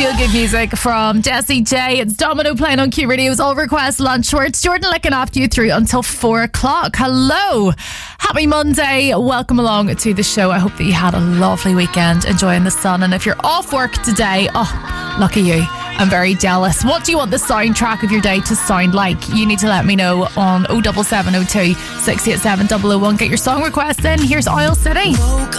feel-good music from Jessie J. It's Domino playing on Q Radio's All Request Lunch, where it's Jordan looking after you through until 4 o'clock. Hello. Happy Monday. Welcome along to the show. I hope that you had a lovely weekend enjoying the sun. And if you're off work today, lucky you. I'm very jealous. What do you want the soundtrack of your day to sound like? You need to let me know on 07702 687 001. Get your song requests in. Here's Oil City. Woke